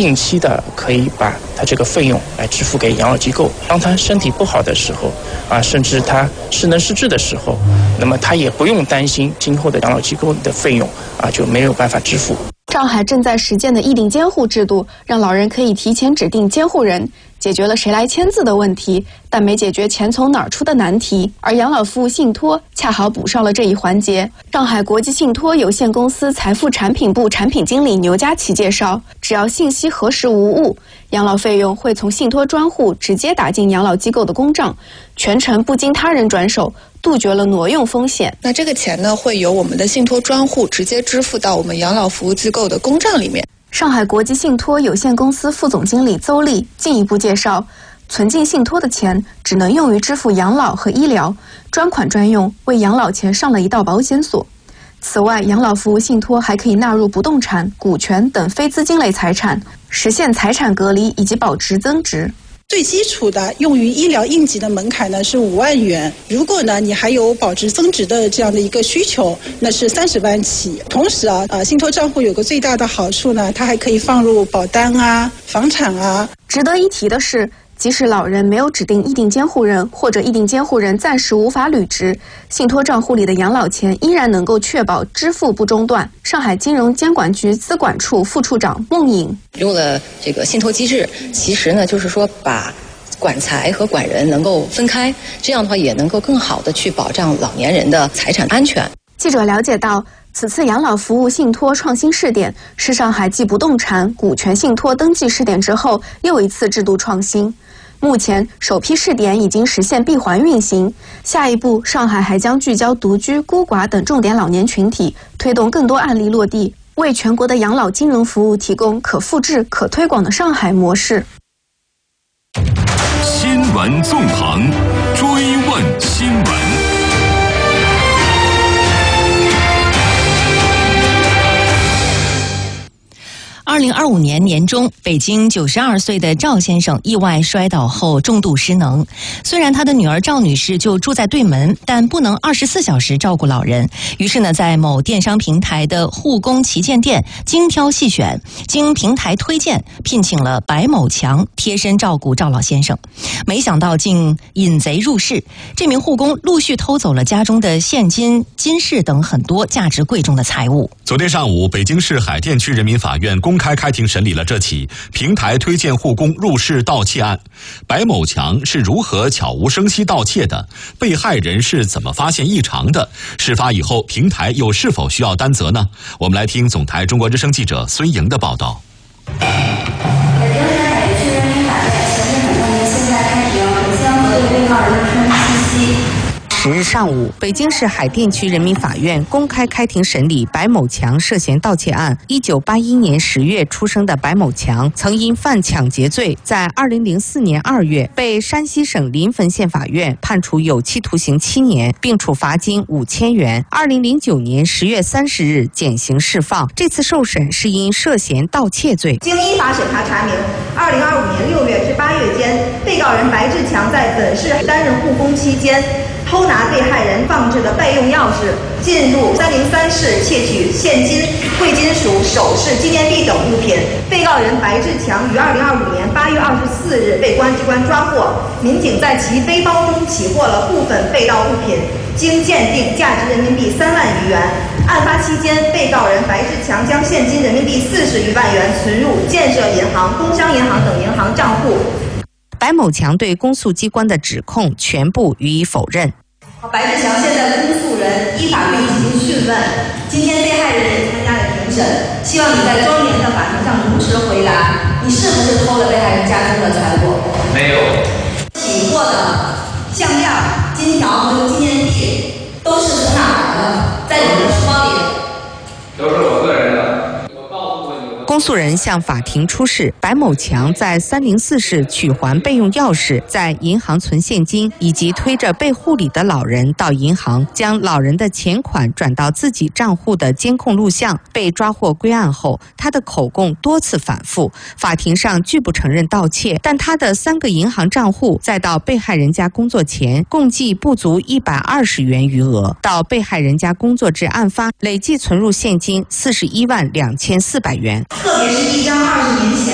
定期的可以把他这个费用来支付给养老机构。当他身体不好的时候甚至他失能失智的时候，那么他也不用担心今后的养老机构的费用就没有办法支付。 上海正在实践的议定监护制度，让老人可以提前指定监护人，解决了谁来签字的问题，但没解决钱从哪儿出的难题。而养老服务信托恰好补上了这一环节。上海国际信托有限公司财富产品部产品经理牛佳琪介绍，只要信息核实无误，养老费用会从信托专户直接打进养老机构的公账，全程不经他人转手，杜绝了挪用风险。 那这个钱呢，会由我们的信托专户直接支付到我们养老服务机构的公账里面。 上海国际信托有限公司副总经理邹丽进一步介绍，存进信托的钱只能用于支付养老和医疗，专款专用，为养老钱上了一道保险锁。此外，养老服务信托还可以纳入不动产、股权等非资金类财产，实现财产隔离以及保值增值。 最基础的用于医疗应急的门槛呢是5万元，如果呢你还有保值增值的这样的一个需求，那是30万起。同时信托账户有个最大的好处呢，它还可以放入保单房产值得一提的是，即使老人没有指定议定监护人，或者议定监护人暂时无法履职，信托账户里的养老钱依然能够确保支付不中断。上海金融监管局资管处副处长孟颖用了这个信托机制，其实呢就是说把管财和管人能够分开，这样的话也能够更好的去保障老年人的财产安全。 记者了解到，此次养老服务信托创新试点是上海继不动产、股权信托登记试点之后又一次制度创新。目前首批试点已经实现闭环运行，下一步上海还将聚焦独居、孤寡等重点老年群体，推动更多案例落地，为全国的养老金融服务提供可复制、可推广的上海模式。 新闻纵横，追问新闻。 2025年年中，北京92岁的赵先生意外摔倒后重度失能。虽然他的女儿赵女士就住在对门，但不能24小时照顾老人。于是呢，在某电商平台的护工旗舰店精挑细选，经平台推荐聘请了白某强贴身照顾赵老先生。没想到竟引贼入室，这名护工陆续偷走了家中的现金、金饰等很多价值贵重的财物。 昨天上午，北京市海淀区人民法院公开开庭审理了这起平台推荐护工入室盗窃案。白某强是如何悄无声息盗窃的？被害人是怎么发现异常的？事发以后，平台又是否需要担责呢？我们来听总台中国之声记者孙莹的报道。 北京市海淀区人民法院刑事审判庭现在开庭，首先核对被告人的身份信息。 10日上午，北京市海淀区人民法院公开开庭审理白某强涉嫌盗窃案。1981年10月出生的白某强，曾因犯抢劫罪，在2004年2月被山西省临汾县法院判处有期徒刑7年，并处罚金5000元。2009年10月30日减刑释放。这次受审是因涉嫌盗窃罪。 经依法审查查明，2025年6月至8月间，被告人白志强在本市担任护工期间，偷拿被害人放置的备用钥匙，进入303室窃取现金、贵金属、首饰、纪念币等物品。被告人白志强于2025年8月24日被公安机关抓获，民警在其背包中起获了部分被盗物品，经鉴定价值人民币3万余元。案发期间，被告人白志强将现金人民币40余万元存入建设银行、工商银行等银行账户。 白某强对公诉机关的指控全部予以否认。 白志强现在公诉人依法对你进行讯问，今天被害人也参加了庭审，希望你在庄严的法庭上如实回答，你是不是偷了被害人家中的财物？ 没有。 起获的项链、金条和纪念币都是从哪来的？在你的书包里？ 都是我个人的。 公诉人向法庭出示白某强在304室取还备用钥匙，在银行存现金，以及推着被护理的老人到银行将老人的钱款转到自己账户的监控录像。被抓获归案后，他的口供多次反复，法庭上拒不承认盗窃，但他的3个银行账户再到被害人家工作前共计不足120元余额，到被害人家工作至案发累计存入现金41万2400元。 特别是一张20年前